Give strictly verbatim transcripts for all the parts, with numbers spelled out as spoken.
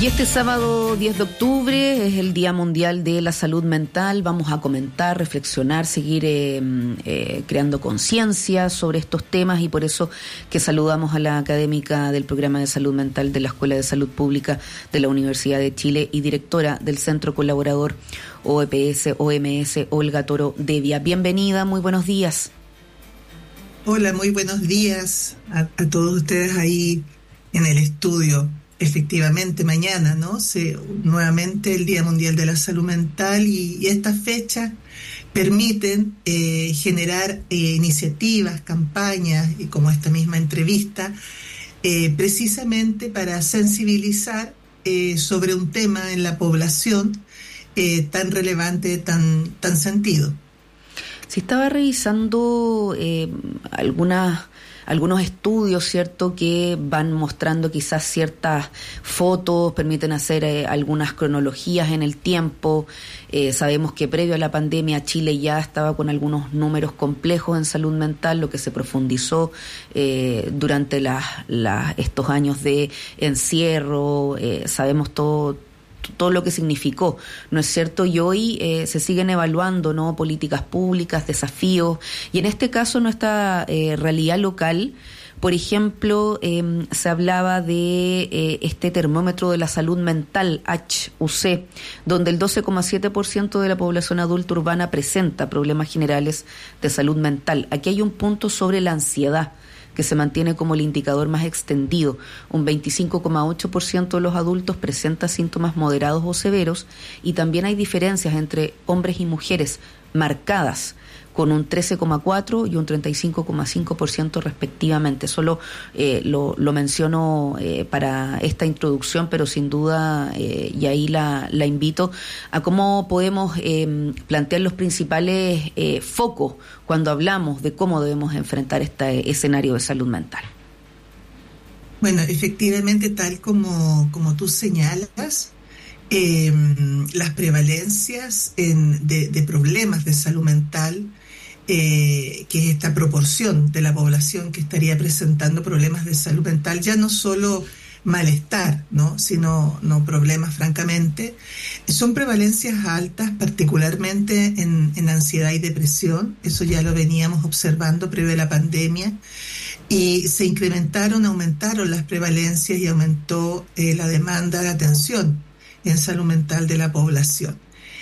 Y este sábado diez de octubre es el Día Mundial de la Salud Mental. Vamos a comentar, reflexionar, seguir eh, eh, creando conciencia sobre estos temas, y por eso que saludamos a la académica del Programa de Salud Mental de la Escuela de Salud Pública de la Universidad de Chile y directora del Centro Colaborador O E P S O M S, Olga Toro Devia. Bienvenida, muy buenos días. Hola, muy buenos días a, a todos ustedes ahí en el estudio. Efectivamente, mañana, ¿no? Se, nuevamente el Día Mundial de la Salud Mental, y, y estas fechas permiten eh, generar eh, iniciativas, campañas, y como esta misma entrevista, eh, precisamente para sensibilizar eh, sobre un tema en la población eh, tan relevante, tan, tan sentido. Si estaba revisando eh, algunas... algunos estudios, ¿cierto?, que van mostrando quizás ciertas fotos, permiten hacer eh, algunas cronologías en el tiempo. Eh, sabemos que previo a la pandemia Chile ya estaba con algunos números complejos en salud mental, lo que se profundizó eh, durante las, las, estos años de encierro. Eh, sabemos todo todo lo que significó, ¿no es cierto? Y hoy eh, se siguen evaluando, ¿no?, políticas públicas, desafíos, y en este caso nuestra eh, realidad local. Por ejemplo, eh, se hablaba de eh, este termómetro de la salud mental, H U C, donde el doce coma siete por ciento de la población adulta urbana presenta problemas generales de salud mental. Aquí hay un punto sobre la ansiedad, que se mantiene como el indicador más extendido. Un veinticinco coma ocho por ciento de los adultos presenta síntomas moderados o severos, y también hay diferencias entre hombres y mujeres marcadas, con un trece coma cuatro por ciento y un treinta y cinco coma cinco por ciento respectivamente. Solo eh, lo, lo menciono eh, para esta introducción, pero sin duda, eh, y ahí la, la invito a cómo podemos eh, plantear los principales eh, focos cuando hablamos de cómo debemos enfrentar este escenario de salud mental. Bueno, efectivamente, tal como, como tú señalas, eh, las prevalencias en, de, de problemas de salud mental, Eh, que es esta proporción de la población que estaría presentando problemas de salud mental, ya no solo malestar, ¿no?, sino no problemas, francamente, son prevalencias altas, particularmente en, en ansiedad y depresión. Eso ya lo veníamos observando previo a la pandemia, y se incrementaron, aumentaron las prevalencias, y aumentó eh, la demanda de atención en salud mental de la población.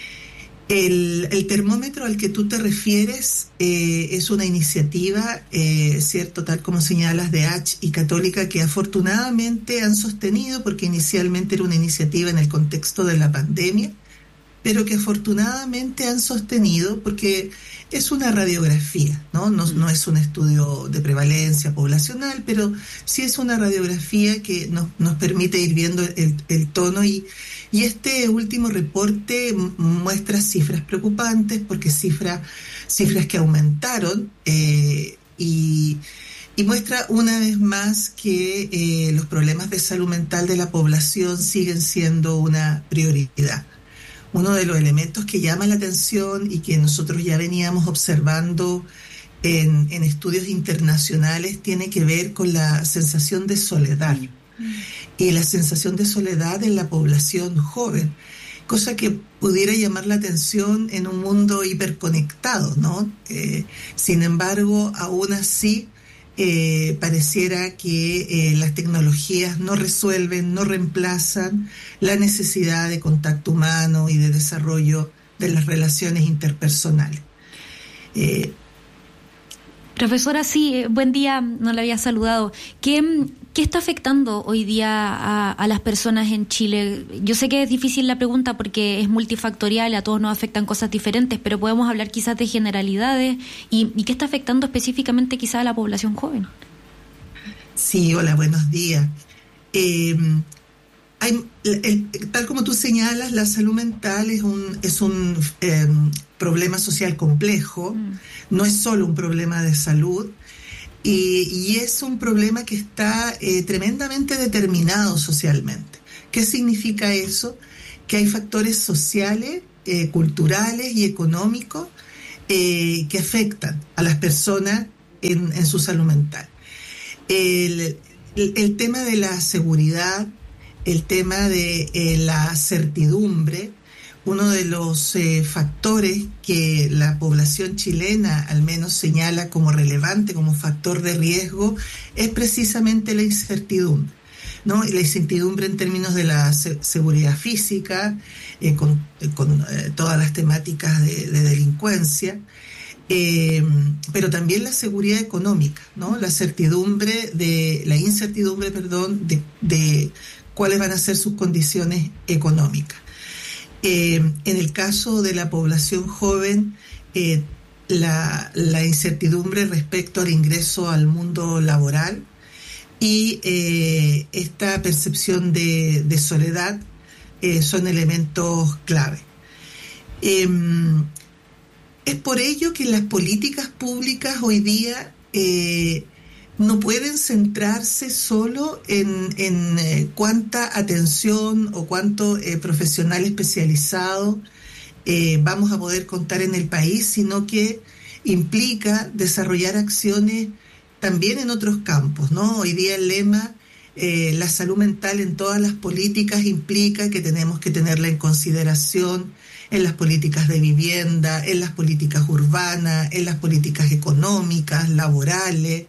El, el termómetro al que tú te refieres eh, es una iniciativa, eh, cierto, tal como señalas, de H y Católica, que afortunadamente han sostenido, porque inicialmente era una iniciativa en el contexto de la pandemia, pero que afortunadamente han sostenido porque es una radiografía, ¿no? No, no es un estudio de prevalencia poblacional, pero sí es una radiografía que nos, nos permite ir viendo el, el tono, y Y este último reporte muestra cifras preocupantes, porque cifra, cifras que aumentaron, eh, y, y muestra una vez más que eh, los problemas de salud mental de la población siguen siendo una prioridad. Uno de los elementos que llama la atención y que nosotros ya veníamos observando en, en estudios internacionales tiene que ver con la sensación de soledad. Y la sensación de soledad en la población joven, cosa que pudiera llamar la atención en un mundo hiperconectado, ¿no? Eh, sin embargo, aún así, eh, pareciera que eh, las tecnologías no resuelven, no reemplazan la necesidad de contacto humano y de desarrollo de las relaciones interpersonales. Eh, Profesora, sí, buen día, no la había saludado. ¿Qué, qué está afectando hoy día a, a las personas en Chile? Yo sé que es difícil la pregunta porque es multifactorial, a todos nos afectan cosas diferentes, pero podemos hablar quizás de generalidades y, y qué está afectando específicamente quizás a la población joven. Sí, hola, buenos días. Eh, hay, el, tal como tú señalas, la salud mental es un, es un eh, problema social complejo, mm. no es solo un problema de salud, y, y es un problema que está eh, tremendamente determinado socialmente. ¿Qué significa eso? Que hay factores sociales, eh, culturales y económicos eh, que afectan a las personas en, en su salud mental. El, el, el tema de la seguridad, el tema de eh, la certidumbre. Uno de los eh, factores que la población chilena al menos señala como relevante, como factor de riesgo, es precisamente la incertidumbre, ¿no? Y la incertidumbre en términos de la se- seguridad física, eh, con, con eh, todas las temáticas de, de delincuencia, eh, pero también la seguridad económica, ¿no? La certidumbre de, la incertidumbre, perdón, de, de cuáles van a ser sus condiciones económicas. Eh, en el caso de la población joven, eh, la, la incertidumbre respecto al ingreso al mundo laboral y eh, esta percepción de, de soledad eh, son elementos clave. Eh, es por ello que las políticas públicas hoy día eh, no pueden centrarse solo en, en eh, cuánta atención o cuánto eh, profesional especializado eh, vamos a poder contar en el país, sino que implica desarrollar acciones también en otros campos, ¿no? Hoy día el lema, eh, la salud mental en todas las políticas, implica que tenemos que tenerla en consideración en las políticas de vivienda, en las políticas urbanas, en las políticas económicas, laborales,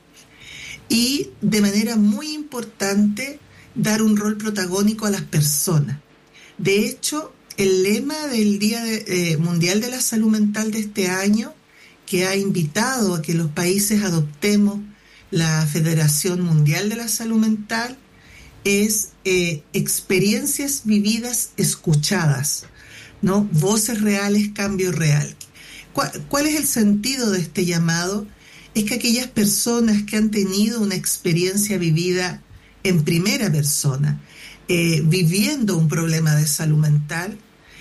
y de manera muy importante dar un rol protagónico a las personas. De hecho, el lema del Día de, eh, Mundial de la Salud Mental de este año, que ha invitado a que los países adoptemos la Federación Mundial de la Salud Mental, es eh, experiencias vividas escuchadas, ¿no? Voces reales, cambio real. ¿Cuál, cuál es el sentido de este llamado? Es que aquellas personas que han tenido una experiencia vivida en primera persona, eh, viviendo un problema de salud mental,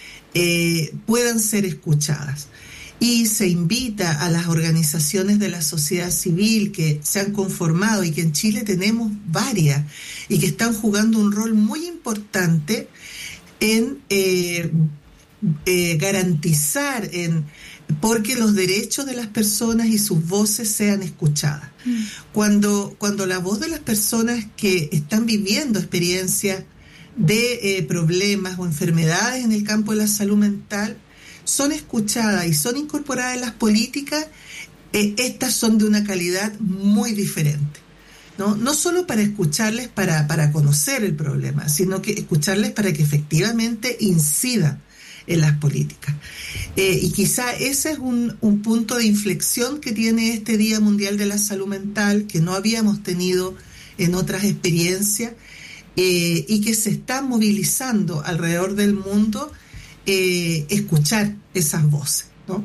eh, puedan ser escuchadas. Y se invita a las organizaciones de la sociedad civil que se han conformado y que en Chile tenemos varias y que están jugando un rol muy importante en eh, eh, garantizar, en porque los derechos de las personas y sus voces sean escuchadas. Mm. Cuando, cuando la voz de las personas que están viviendo experiencias de eh, problemas o enfermedades en el campo de la salud mental son escuchadas y son incorporadas en las políticas, eh, estas son de una calidad muy diferente, ¿no? No solo para escucharles para, para conocer el problema, sino que escucharles para que efectivamente incidan en las políticas. Eh, y quizá ese es un, un punto de inflexión que tiene este Día Mundial de la Salud Mental, que no habíamos tenido en otras experiencias, eh, y que se está movilizando alrededor del mundo, eh, escuchar esas voces, ¿no?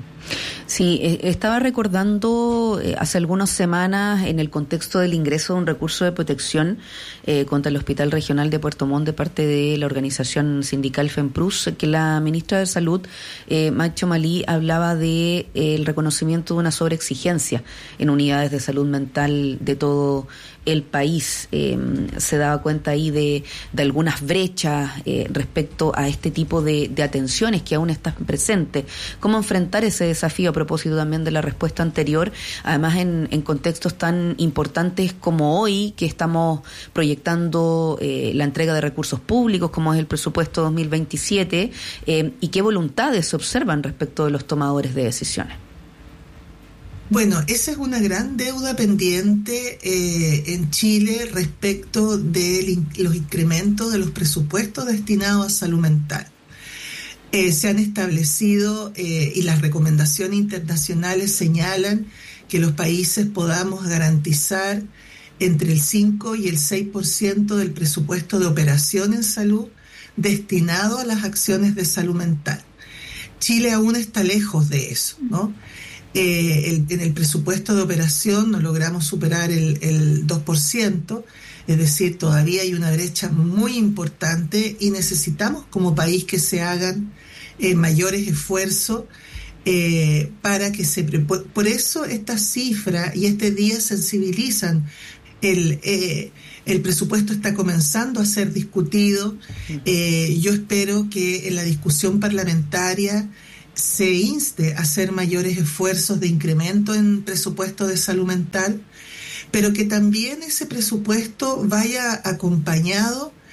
Sí, eh, estaba recordando eh, hace algunas semanas en el contexto del ingreso de un recurso de protección eh, contra el Hospital Regional de Puerto Montt de parte de la organización sindical FEMPRUS, que la ministra de Salud, eh, Macho Malí, hablaba de eh, el reconocimiento de una sobreexigencia en unidades de salud mental de todo el país. Eh, se daba cuenta ahí de, de algunas brechas eh, respecto a este tipo de, de atenciones que aún están presentes. ¿Cómo enfrentar ese desafío a propósito también de la respuesta anterior, además en, en contextos tan importantes como hoy, que estamos proyectando eh, la entrega de recursos públicos, como es el presupuesto dos mil veintisiete, eh, y qué voluntades se observan respecto de los tomadores de decisiones? Bueno, esa es una gran deuda pendiente eh, en Chile respecto de in- los incrementos de los presupuestos destinados a salud mental. Eh, se han establecido eh, y las recomendaciones internacionales señalan que los países podamos garantizar entre el cinco y el seis por ciento del presupuesto de operación en salud destinado a las acciones de salud mental. Chile aún está lejos de eso, ¿no? Eh, el, en el presupuesto de operación no logramos superar el, el dos por ciento, es decir, todavía hay una brecha muy importante y necesitamos como país que se hagan eh, mayores esfuerzos eh, para que se... Por, por eso esta cifra y este día sensibilizan. El, eh, el presupuesto está comenzando a ser discutido. Eh, yo espero que en la discusión parlamentaria se inste a hacer mayores esfuerzos de incremento en presupuesto de salud mental, pero que también ese presupuesto vaya acompañado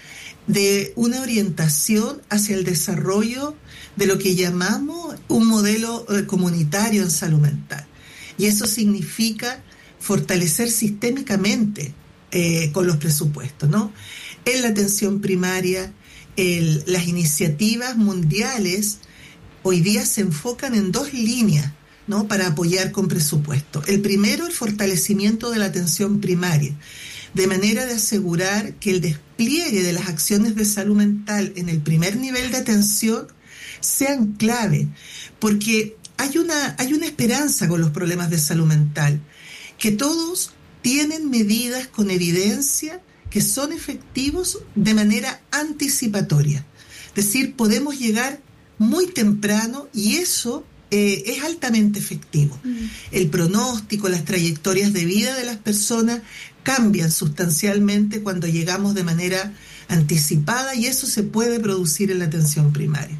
de una orientación hacia el desarrollo de lo que llamamos un modelo eh, comunitario en salud mental. Y eso significa fortalecer sistémicamente eh, con los presupuestos, ¿no? En la atención primaria, el, las iniciativas mundiales hoy día se enfocan en dos líneas, ¿no?, para apoyar con presupuesto. El primero, el fortalecimiento de la atención primaria, de manera de asegurar que el despliegue de las acciones de salud mental en el primer nivel de atención sean clave, porque hay una, hay una esperanza con los problemas de salud mental, que todos tienen medidas con evidencia que son efectivos de manera anticipatoria. Es decir, podemos llegar muy temprano y eso eh, es altamente efectivo. Mm. El pronóstico, las trayectorias de vida de las personas cambian sustancialmente cuando llegamos de manera anticipada y eso se puede producir en la atención primaria.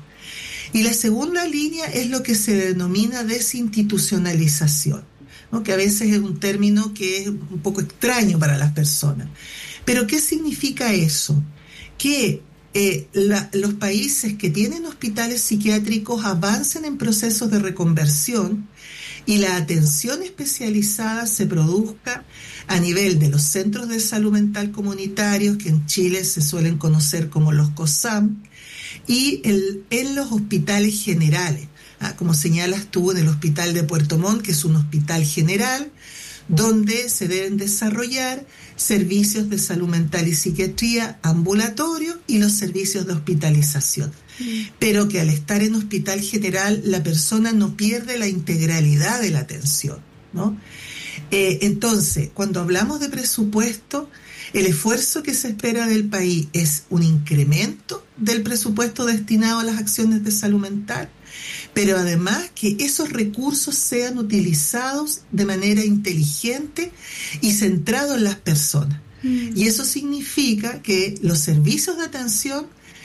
Y la segunda línea es lo que se denomina desinstitucionalización, ¿no?, que a veces es un término que es un poco extraño para las personas. Pero ¿qué significa eso? Que eh, la, los países que tienen hospitales psiquiátricos avancen en procesos de reconversión y la atención especializada se produzca a nivel de los centros de salud mental comunitarios, que en Chile se suelen conocer como los COSAM, y el, en los hospitales generales, ah, como señalas tú, en el Hospital de Puerto Montt, que es un hospital general, donde se deben desarrollar servicios de salud mental y psiquiatría ambulatorios y los servicios de hospitalización. Mm. Pero que al estar en hospital general la persona no pierde la integralidad de la atención, ¿no? Eh, entonces, cuando hablamos de presupuesto, el esfuerzo que se espera del país es un incremento del presupuesto destinado a las acciones de salud mental, pero además que esos recursos sean utilizados de manera inteligente y centrado en las personas. Mm. Y eso significa que los servicios de atención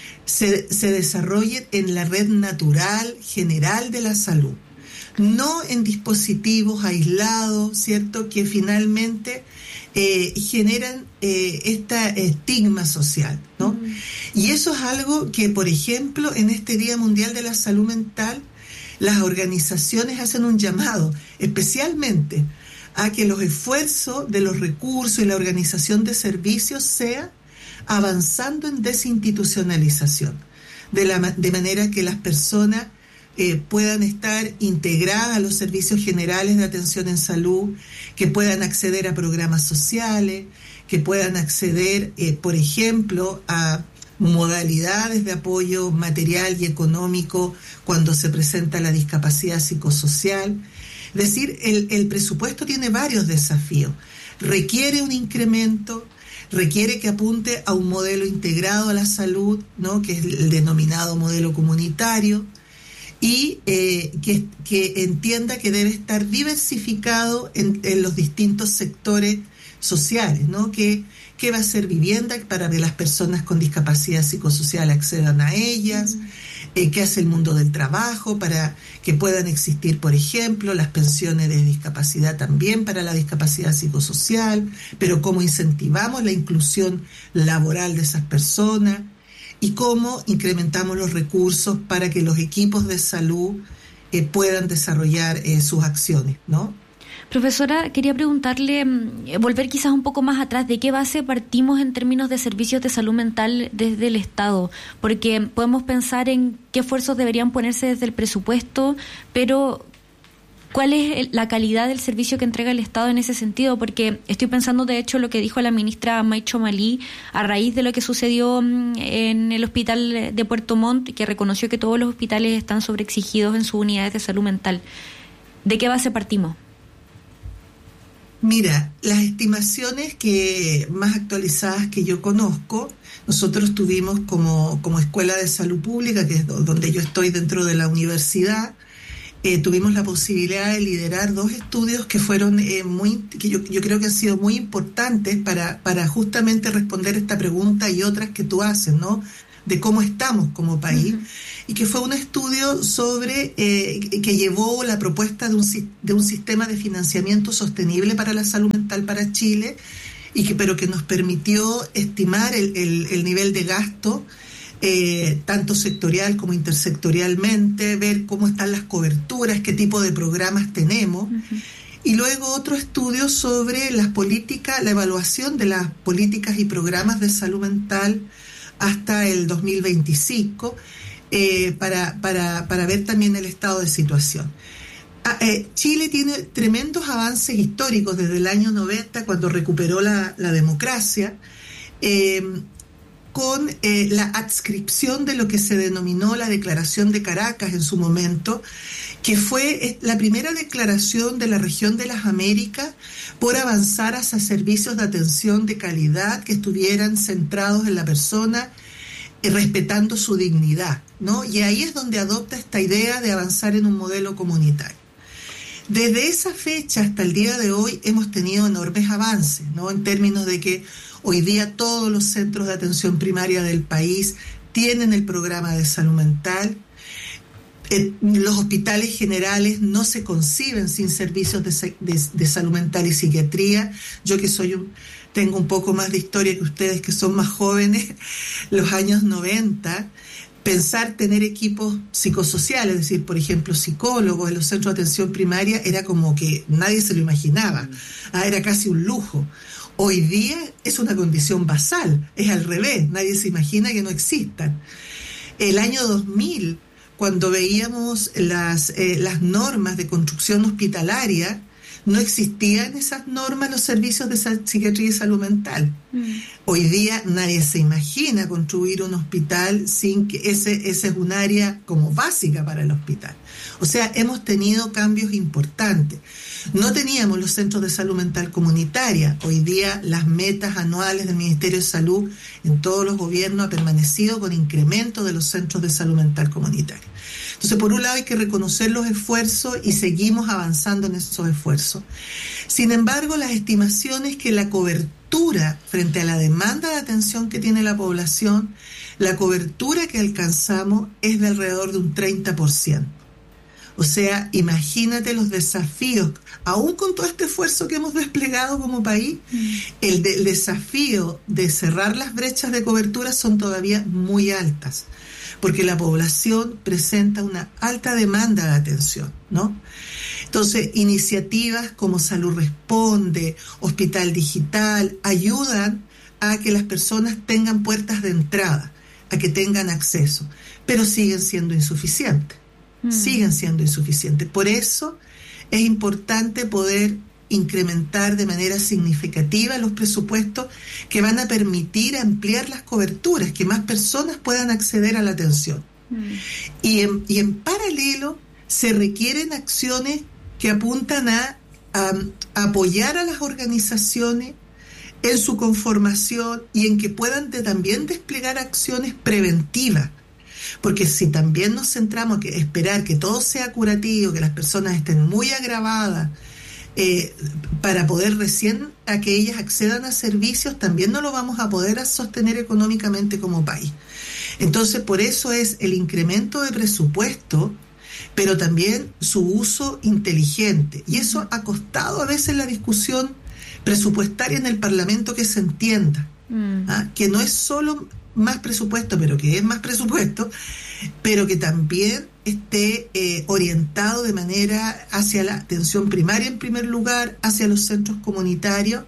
se, se desarrollen en la red natural general de la salud, no en dispositivos aislados, ¿cierto?, que finalmente eh, generan eh, este estigma social, ¿no? Mm. Y eso es algo que, por ejemplo, en este Día Mundial de la Salud Mental, las organizaciones hacen un llamado, especialmente a que los esfuerzos de los recursos y la organización de servicios sea avanzando en desinstitucionalización, de, la, de manera que las personas eh, puedan estar integradas a los servicios generales de atención en salud, que puedan acceder a programas sociales, que puedan acceder, eh, por ejemplo, a modalidades de apoyo material y económico cuando se presenta la discapacidad psicosocial. Es decir, el, el presupuesto tiene varios desafíos. Requiere un incremento, requiere que apunte a un modelo integrado a la salud, ¿no?, que es el denominado modelo comunitario, y eh, que, que entienda que debe estar diversificado en, en los distintos sectores sociales, ¿no?, que qué va a ser vivienda para que las personas con discapacidad psicosocial accedan a ellas, mm. eh, qué hace el mundo del trabajo para que puedan existir, por ejemplo, las pensiones de discapacidad también para la discapacidad psicosocial, pero cómo incentivamos la inclusión laboral de esas personas y cómo incrementamos los recursos para que los equipos de salud eh, puedan desarrollar eh, sus acciones, ¿no? Profesora, quería preguntarle, volver quizás un poco más atrás, ¿de qué base partimos en términos de servicios de salud mental desde el Estado? Porque podemos pensar en qué esfuerzos deberían ponerse desde el presupuesto, pero ¿cuál es la calidad del servicio que entrega el Estado en ese sentido? Porque estoy pensando, de hecho, lo que dijo la ministra Maicho Malí a raíz de lo que sucedió en el hospital de Puerto Montt, que reconoció que todos los hospitales están sobreexigidos en sus unidades de salud mental. ¿De qué base partimos? Mira, las estimaciones que más actualizadas que yo conozco, nosotros tuvimos como, como Escuela de Salud Pública, que es donde yo estoy dentro de la universidad, eh, tuvimos la posibilidad de liderar dos estudios que fueron eh, muy, que yo, yo creo que han sido muy importantes para, para justamente responder esta pregunta y otras que tú haces, ¿no?, de cómo estamos como país. Uh-huh. Y que fue un estudio sobre eh, que llevó la propuesta de un, de un sistema de financiamiento sostenible para la salud mental para Chile, y que, pero que nos permitió estimar el, el, el nivel de gasto, eh, tanto sectorial como intersectorialmente, ver cómo están las coberturas, qué tipo de programas tenemos. Uh-huh. Y luego otro estudio sobre las políticas, la evaluación de las políticas y programas de salud mental hasta el dos mil veinticinco, eh, para, para, para ver también el estado de situación. Ah, eh, Chile tiene tremendos avances históricos desde el año noventa, cuando recuperó la, la democracia, eh, con eh, la adscripción de lo que se denominó la Declaración de Caracas en su momento, que fue la primera declaración de la región de las Américas por avanzar hacia servicios de atención de calidad que estuvieran centrados en la persona, eh, respetando su dignidad, ¿no? Y ahí es donde adopta esta idea de avanzar en un modelo comunitario. Desde esa fecha hasta el día de hoy hemos tenido enormes avances, ¿no? En términos de que hoy día todos los centros de atención primaria del país tienen el programa de salud mental. Eh, los hospitales generales no se conciben sin servicios de, de, de salud mental y psiquiatría. Yo que soy un, tengo un poco más de historia que ustedes que son más jóvenes, los años noventa, pensar tener equipos psicosociales, es decir, por ejemplo, psicólogos en los centros de atención primaria, era como que nadie se lo imaginaba. Ah, era casi un lujo. Hoy día es una condición basal, es al revés, nadie se imagina que no existan. El año dos mil, cuando veíamos las, eh, las normas de construcción hospitalaria, no existían esas normas los servicios de psiquiatría y salud mental. Mm. Hoy día nadie se imagina construir un hospital sin que ese, ese es un área como básica para el hospital. O sea, hemos tenido cambios importantes. No teníamos los centros de salud mental comunitaria. Hoy día las metas anuales del Ministerio de Salud en todos los gobiernos ha permanecido con incremento de los centros de salud mental comunitaria. Entonces, por un lado hay que reconocer los esfuerzos y seguimos avanzando en esos esfuerzos. Sin embargo, las estimaciones que la cobertura frente a la demanda de atención que tiene la población, la cobertura que alcanzamos es de alrededor de un treinta por ciento. O sea, imagínate los desafíos, aún con todo este esfuerzo que hemos desplegado como país, mm. el, de, el desafío de cerrar las brechas de cobertura son todavía muy altas, porque la población presenta una alta demanda de atención, ¿no? Entonces, iniciativas como Salud Responde, Hospital Digital, ayudan a que las personas tengan puertas de entrada, a que tengan acceso, pero siguen siendo insuficientes. siguen siendo insuficientes. Por eso es importante poder incrementar de manera significativa los presupuestos que van a permitir ampliar las coberturas, que más personas puedan acceder a la atención. Mm. Y, en, y en paralelo se requieren acciones que apuntan a, a, a apoyar a las organizaciones en su conformación y en que puedan de, también desplegar acciones preventivas. Porque si también nos centramos en esperar que todo sea curativo, que las personas estén muy agravadas, eh, para poder recién a que ellas accedan a servicios, también no lo vamos a poder sostener económicamente como país. Entonces, por eso es el incremento de presupuesto, pero también su uso inteligente. Y eso ha costado a veces la discusión presupuestaria en el Parlamento que se entienda, mm. ¿ah? Que no es solo más presupuesto, pero que es más presupuesto, pero que también esté eh, orientado de manera hacia la atención primaria en primer lugar, hacia los centros comunitarios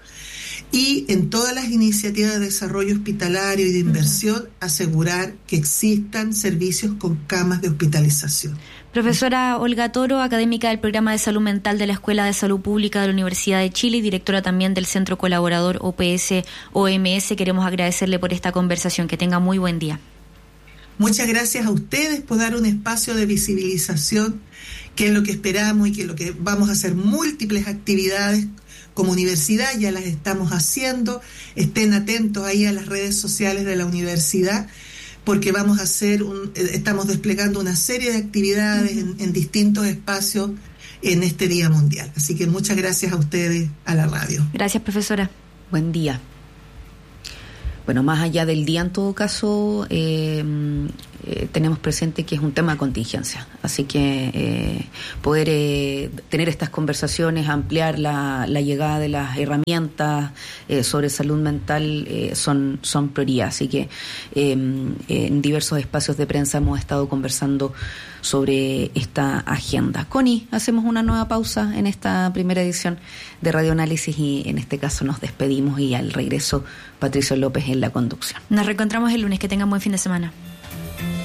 y en todas las iniciativas de desarrollo hospitalario y de inversión, uh-huh. asegurar que existan servicios con camas de hospitalización. Profesora Olga Toro, académica del Programa de Salud Mental de la Escuela de Salud Pública de la Universidad de Chile y directora también del Centro Colaborador O P S O M S, queremos agradecerle por esta conversación. Que tenga muy buen día. Muchas gracias a ustedes por dar un espacio de visibilización, que es lo que esperamos y que es lo que vamos a hacer múltiples actividades como universidad, ya las estamos haciendo. Estén atentos ahí a las redes sociales de la universidad, porque vamos a hacer un, estamos desplegando una serie de actividades en, en distintos espacios en este Día Mundial. Así que muchas gracias a ustedes, a la radio. Gracias, profesora. Buen día. bueno, más allá del día en todo caso, eh, eh, tenemos presente que es un tema de contingencia, así que eh, poder eh, tener estas conversaciones, ampliar la, la llegada de las herramientas eh, sobre salud mental eh, son, son prioridad, así que eh, en diversos espacios de prensa hemos estado conversando sobre esta agenda. Connie, hacemos una nueva pausa en esta primera edición de Radioanálisis y en este caso nos despedimos y al regreso Patricio López en la conducción. Nos reencontramos el lunes, que tengan buen fin de semana.